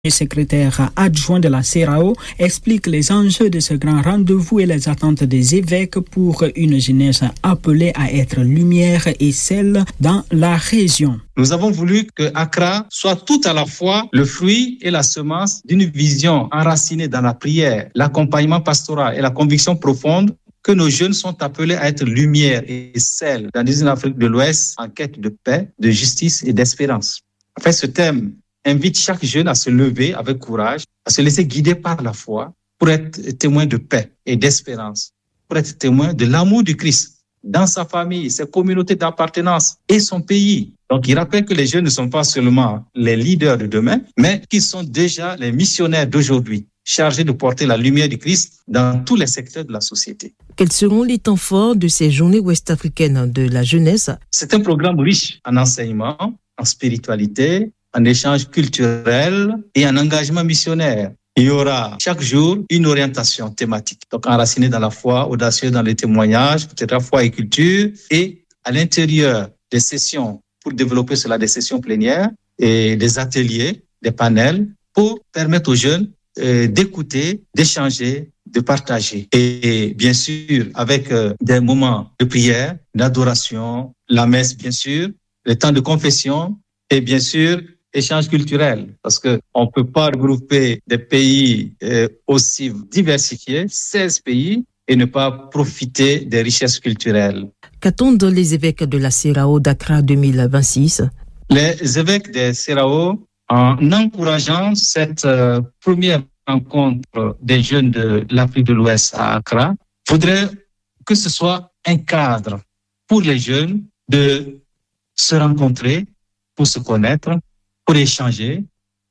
Le secrétaire adjoint de la CERAO explique les enjeux de ce grand rendez-vous et les attentes des évêques pour une jeunesse appelée à être lumière et celle dans la région. Nous avons voulu que Accra soit tout à la fois le fruit et la semence d'une vision enracinée dans la prière, l'accompagnement pastoral et la conviction profonde que nos jeunes sont appelés à être lumière et sel dans une Afrique de l'Ouest en quête de paix, de justice et d'espérance. En fait, ce thème invite chaque jeune à se lever avec courage, à se laisser guider par la foi pour être témoin de paix et d'espérance, pour être témoin de l'amour du Christ dans sa famille, ses communautés d'appartenance et son pays. Donc, il rappelle que les jeunes ne sont pas seulement les leaders de demain, mais qu'ils sont déjà les missionnaires d'aujourd'hui, chargés de porter la lumière du Christ dans tous les secteurs de la société. Quels seront les temps forts de ces journées ouest-africaines de la jeunesse? C'est un programme riche en enseignement, en spiritualité, en échange culturel et en engagement missionnaire. Il y aura chaque jour une orientation thématique, donc enracinée dans la foi, audacieuse dans les témoignages, peut-être foi et culture, et à l'intérieur des sessions pour développer cela, des sessions plénières et des ateliers, des panels pour permettre aux jeunes d'écouter, d'échanger, de partager. Et bien sûr, avec des moments de prière, d'adoration, la messe bien sûr, le temps de confession et bien sûr échange culturel, parce qu'on ne peut pas regrouper des pays aussi diversifiés, 16 pays, et ne pas profiter des richesses culturelles. Qu'attendent les évêques de la CERAO d'Accra 2026? Les évêques de CERAO, en encourageant cette première rencontre des jeunes de l'Afrique de l'Ouest à Accra, voudraient que ce soit un cadre pour les jeunes de se rencontrer, pour se connaître, pour échanger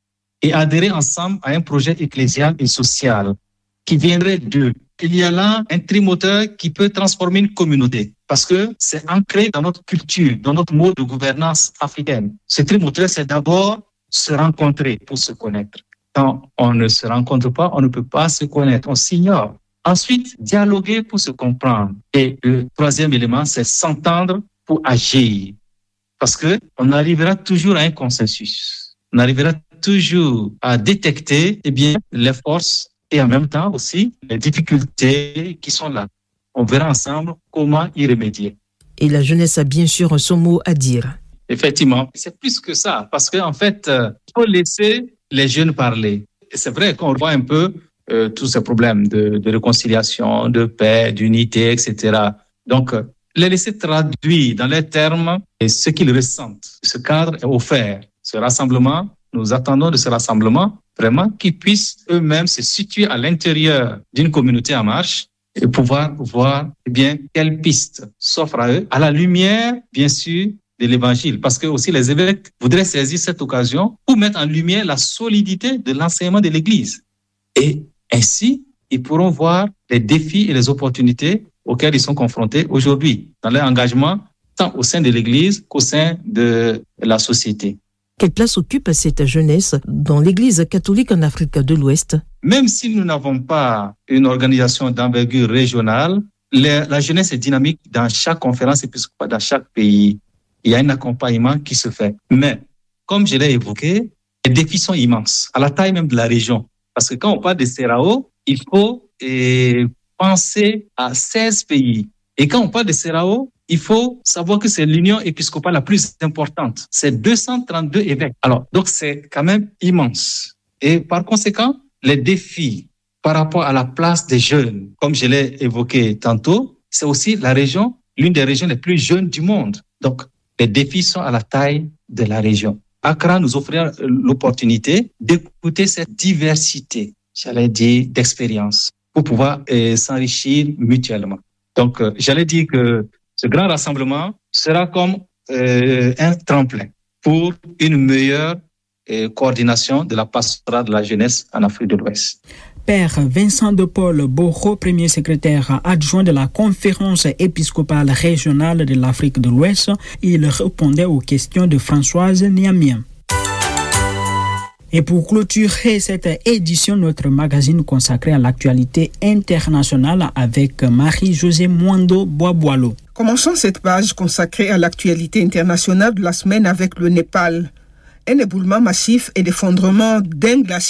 et adhérer ensemble à un projet ecclésial et social qui viendrait d'eux. Il y a là un trimoteur qui peut transformer une communauté parce que c'est ancré dans notre culture, dans notre mode de gouvernance africaine. Ce trimoteur, c'est d'abord se rencontrer pour se connaître. Quand on ne se rencontre pas, on ne peut pas se connaître, on s'ignore. Ensuite, dialoguer pour se comprendre. Et le troisième élément, c'est s'entendre pour agir. Parce qu'on arrivera toujours à un consensus. On arrivera toujours à détecter les forces et en même temps aussi les difficultés qui sont là. On verra ensemble comment y remédier. Et la jeunesse a bien sûr son mot à dire. Effectivement, c'est plus que ça. Parce qu'en fait, il faut laisser les jeunes parler. Et c'est vrai qu'on voit un peu tous ces problèmes de réconciliation, de paix, d'unité, etc. Donc, les laisser traduire dans les termes et ce qu'ils ressentent. Ce cadre est offert. Ce rassemblement, nous attendons de ce rassemblement vraiment qu'ils puissent eux-mêmes se situer à l'intérieur d'une communauté en marche et pouvoir voir quelles pistes s'offrent à eux, à la lumière, bien sûr, de l'évangile. Parce que aussi les évêques voudraient saisir cette occasion pour mettre en lumière la solidité de l'enseignement de l'Église. Et ainsi, ils pourront voir les défis et les opportunités auxquels ils sont confrontés aujourd'hui dans leur engagement, tant au sein de l'Église qu'au sein de la société. Quelle place occupe cette jeunesse dans l'Église catholique en Afrique de l'Ouest? Même si nous n'avons pas une organisation d'envergure régionale, la jeunesse est dynamique dans chaque conférence épiscopale, dans chaque pays. Il y a un accompagnement qui se fait. Mais, comme je l'ai évoqué, les défis sont immenses, à la taille même de la région. Parce que quand on parle de CERAO, il faut penser à 16 pays. Et quand on parle de CERAO, il faut savoir que c'est l'union épiscopale la plus importante. C'est 232 évêques. Alors, donc c'est quand même immense. Et par conséquent, les défis par rapport à la place des jeunes, comme je l'ai évoqué tantôt, c'est aussi la région, l'une des régions les plus jeunes du monde. Donc, les défis sont à la taille de la région. Accra nous offrira l'opportunité d'écouter cette diversité, j'allais dire, d'expériences pour pouvoir s'enrichir mutuellement. Donc, j'allais dire que ce grand rassemblement sera comme un tremplin pour une meilleure coordination de la pastorale de la jeunesse en Afrique de l'Ouest. Père Vincent de Paul Boro, premier secrétaire adjoint de la conférence épiscopale régionale de l'Afrique de l'Ouest, il répondait aux questions de Françoise Niamien. Et pour clôturer cette édition, notre magazine consacré à l'actualité internationale avec Marie-Josée Mwando Boaboalo. Commençons cette page consacrée à l'actualité internationale de la semaine avec le Népal. un éboulement massif et l'effondrement d'un glacier